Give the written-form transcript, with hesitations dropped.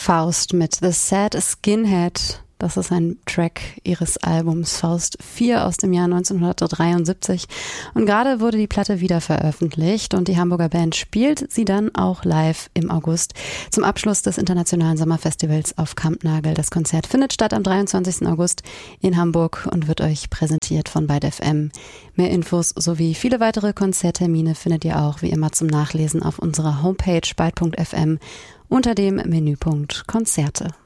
Faust mit The Sad Skinhead. Das ist ein Track ihres Albums Faust 4 aus dem Jahr 1973. Und gerade wurde die Platte wieder veröffentlicht und die Hamburger Band spielt sie dann auch live im August zum Abschluss des Internationalen Sommerfestivals auf Kampnagel. Das Konzert findet statt am 23. August in Hamburg und wird euch präsentiert von Byte FM. Mehr Infos sowie viele weitere Konzerttermine findet ihr auch wie immer zum Nachlesen auf unserer Homepage byte.fm unter dem Menüpunkt Konzerte.